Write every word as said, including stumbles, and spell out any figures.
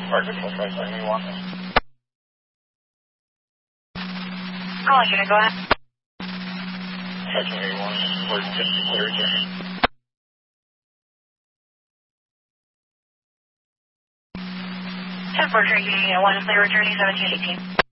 Parker twelve five seven, you want this? Call unit, go ahead. Section eighty-one, we're just clear again. ten four, Unit one, clear returning seventeen eighteen.